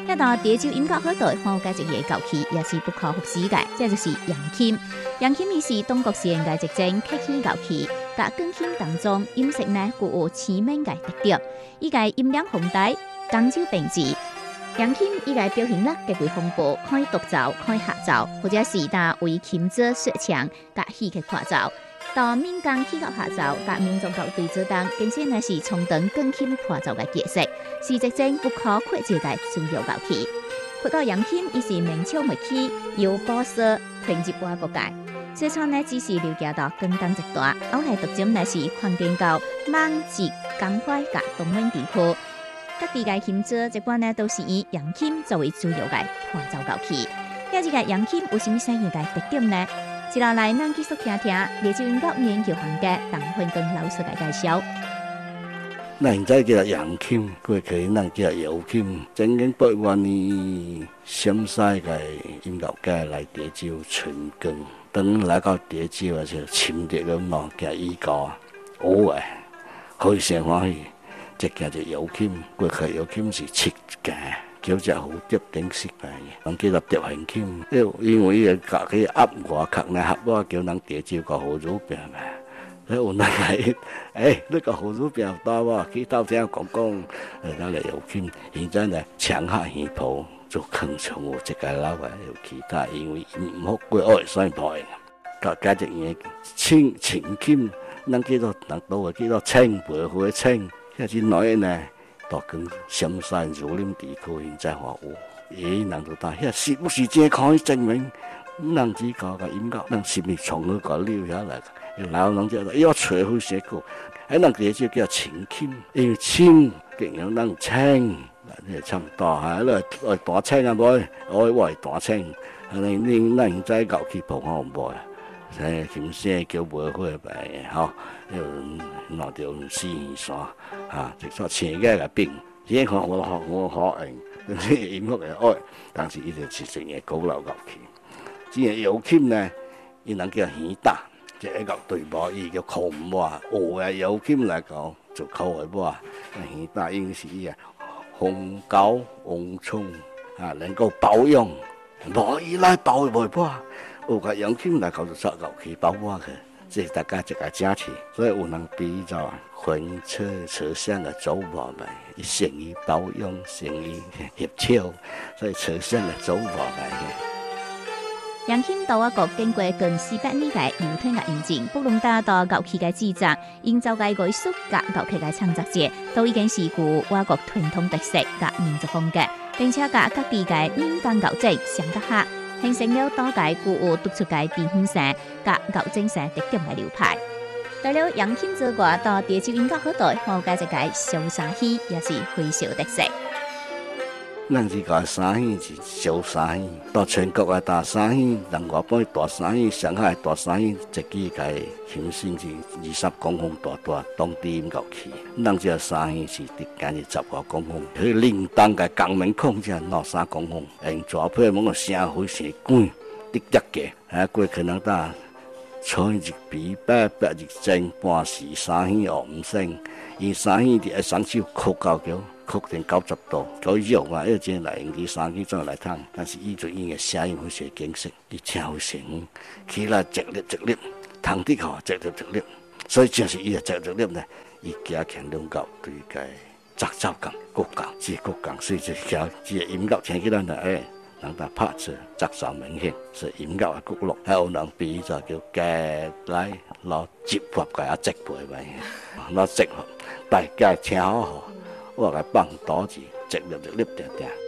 一道潮州音乐好队放介一个乐器，也是不可忽视的，这就是扬琴。扬琴伊是中国现代一种客气乐器，甲钢琴当中音色呢具有鲜明的特点。伊个音量宏大，工整并齐。扬琴伊个表现力极为丰富，可以独奏，可以合奏，或者是为琴子说唱，甲戏剧伴奏。到民间器乐合奏，甲民众乐队做当，更是乃是充当钢琴伴奏的角色，是一种不可或缺的主要乐器。说到扬琴，伊是明朝末期由宝石传入我国界，最初呢只是流行到广东一带，后来逐渐乃是扩展到闽浙江淮甲东闽地区。各地的琴子一般呢都是以扬琴作为主要的伴奏乐器。这个扬琴有什么啥样的特点呢？接下来，咱继续听听潮州音乐研究行家邓焕根老师的介绍。 咱现在叫扬琴，过去咱叫摇琴。曾经800年，陕西个音乐家来潮州寻根，当来到潮州啊，就深入了喏，加依教啊，学诶，非常欢喜。这件就摇琴，过去摇琴是七件。叫只蝴蝶顶式来嘅，人叫做蝶形琴。因为伊个甲佢压外壳呢，合我叫人潮州个葫芦饼嘛。所以有人来，你个葫芦饼带我去到这讲讲，咱来摇琴。现在呢，墙下耳谱就坑上有一个老个有其他，因为唔好过爱算破嘅。甲加只嘢清琴，咱叫做人都会叫做清白花清，即是内呢。到跟陕西竹林地区现在话有，人就答，是不是真可以证明？人只教个音乐，人是咪从那个留下来？然后人就要吹好些歌，人哋就叫清琴，因为清更有人清，你唱大下来大清啊boy，我大清，你现在搞起播放 boy。琴声叫袂火白吼，拿着四线一撮青个个饼，现看我好用，音乐个爱，但是伊就是成个古老乐器。只个摇琴呢，伊人叫弦打，即个乐队无伊叫靠母，学个摇琴来讲就靠个母，弦打应是伊红高旺冲能够保养，无伊来保袂破。有个扬琴来搞就做乐器包我去，这是大家一个正气，所以有人比较婚车厢的走马嘛，伊善于保养，善于协调，所以车厢的走马嘛。 扬琴到我国经过近400年嘅流传嘅演进，不论达到乐器嘅制作、营造嘅艺术、甲乐器嘅创作者，都已经是具我国传统特色甲民族风格，并且甲各地嘅民间乐者相结合。形成了多个具有独出嘅地方性、甲乐精神特点嘅流派。除了扬琴之外，到潮州音乐好队还有一个小沙戏，也是非常特色。 咱这个沙戏是小沙戏，到全国嘅大沙戏，人外般大沙戏，上海大沙戏，一支个琴身是20公分大当地音乐器。咱这沙戏是今日10多公分，去铃铛嘅钢门孔只拿3公分，用抓配某个声非常管，滴滴嘅，过去能打吹一比8日正半时沙戏学唔成，伊沙戏伫双手曲到叫。曲成90度，够肉嘛！要真来用啲三支怎来弹？但是伊就伊个声音非常精细，伊听好声，起来直立，弹得好直立，所以就是伊个直立呢，伊加强两角对个节奏感、骨感，所以就调这个音乐听起来呢，人家拍出节奏明显，是音乐嘅骨落，还有人比就叫加来攞接合嘅直配咪，攞直合，大家听好。我来放多字，直立定。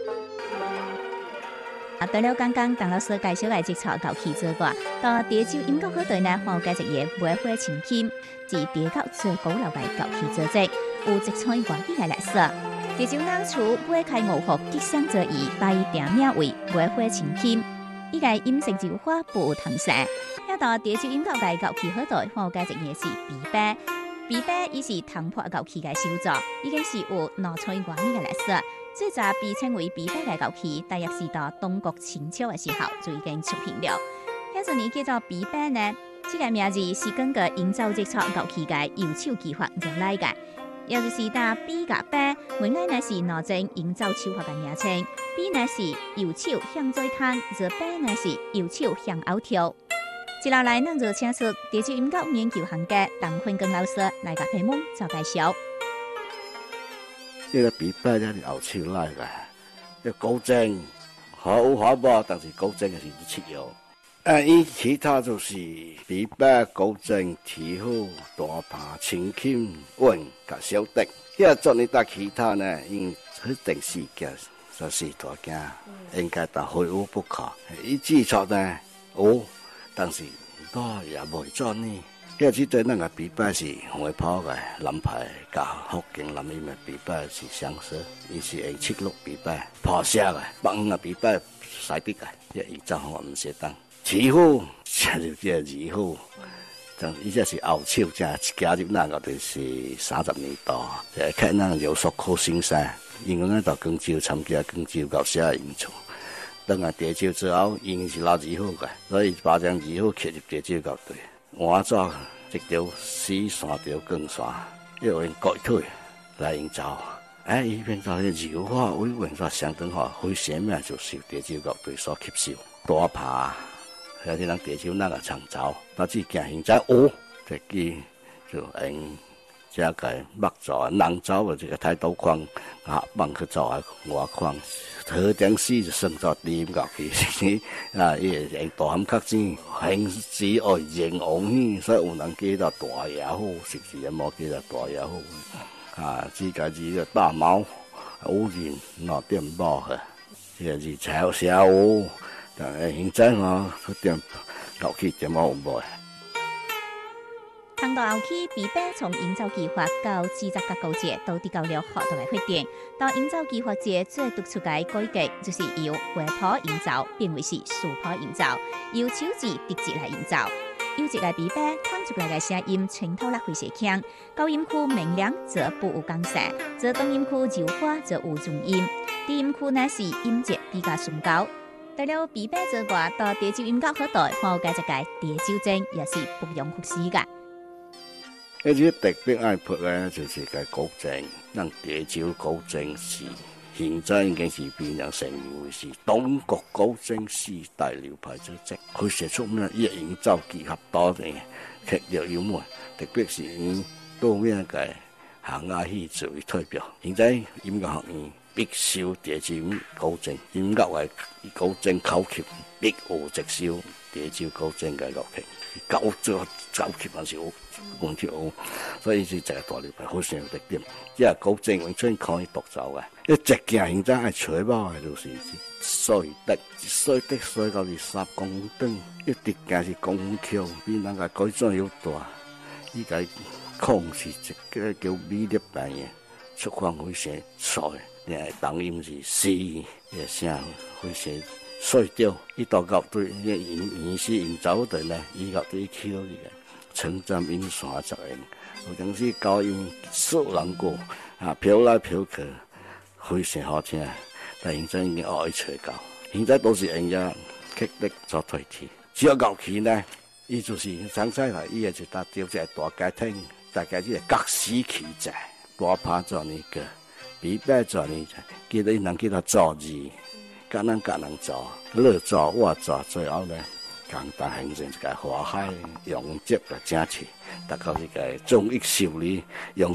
除了刚刚邓老师介绍的这套乐器之外，到潮州音乐好队呢，还有介一个梅花琴琴，是潮州最古老的乐器组织，有一串外语的历史。潮州人除梅开五福吉祥之意，把伊定名为梅花琴琴。伊个音色就花不同色。要到潮州音乐的乐器好队，还有介一个是琵琶。琵琶伊是唐破乐器嘅始作，已经是有200多年嘅历史。最早被称为琵琶嘅乐器，大约是到东国清朝嘅时候就已经出现了。遐一年叫做琵琶呢，这个名字是根据营造这套乐器嘅右手技法而来嘅，也就是打比甲芭，原来呢是2种营造手法嘅名称。 比呢是右手向左弹，而白呢是右手向后跳。接下来，咱就请出地球音乐研究行家邓坤根老师来甲题目做介绍。 这个比赛咧是后手来个，要高精，好好无，但是高精的是次要。伊其他就是比赛高精、提好、大爬、轻轻、稳、甲小笛。要做你打其他呢，因一定是个就是大家应该都非无不可。伊基础呢有，但是多也袂做呢。要即对咱个比赛是红跑个蓝牌甲福建南音的比赛是相似，伊是用七六比赛跑下个，帮个比赛赛得个，这伊照我唔适当。起好，就这二好。伊这是后手，正加入那个就是30年代，看咱有所可欣赏。因为咱到广州参加广州高社演出，等下地州之后，因是老二好个，所以把将二好刻入地州高队。换做一条死3条钢线，要用改腿来营造。伊变做迄柔化委员所相当好，非前面就受地州高队所吸收，大爬。有啲人地手那个长走，他只行现在这支就用这个木造人造的这个太刀框啊，帮去做啊外框，特点是就算作点乐器，啊，伊用大汉壳子，形只爱形红呢，所以有人叫做大也好，实时也冇叫做大也好，啊，自家自个大毛，有人拿点包去，这是炒小乌。但现在嗰点乐器点冇卖。 通到后期，比赛从营造计划到制作甲高阶都得到了好大的发展。到营造计划节最突出嘅改革，就是由花圃营造变为是树圃营造，由手指直接来营造。有一个比赛唱出来嘅声音穿透力非常强，高音区明亮则不无刚性，则中音区柔化则有重音，低音区呢是音节比较顺高。除了比赛之外，到地州音乐学台还有介一个地州证，也是不容忽视的。 而且特别爱拍嘅就是个古证，咱地州古证是现在已经是变成成为是中国古证四大流派之一。佢写出咩一营造结合多嘅劇烈幽默，特別是以多面嘅行下戲作為代表。現在音樂學院必修地州古證，音樂嘅古證考級必學直修地州古證嘅樂器，教級還是有完全有，所以是一個大流派，好成有特點。即係古證完全可以獨奏嘅，一隻鏡現在係吹爆嘅就是水滴，水滴水到是3公噸，一滴鏡是公橋，比人家改裝要大，依個控是一個叫米粒版嘅，出況非常水。當音是四嘅聲，會寫碎掉。伊到到對原是營造的呢，伊到對橋嘅稱讚音線作用，有陣時高音數人過啊，飄來飄去，非常好聽。但現在已經學吹到，現在都是用咗劇力做代替。只有樂器呢，伊就是上菜來，伊也就搭掉隻大家庭，大家即係各司其職，大拍做呢個。比賽做呢，叫你能叫他做字，各人做，你做我做，最後呢，簡單形成一個和諧融洽嘅整齊，達到一個綜藝效率，用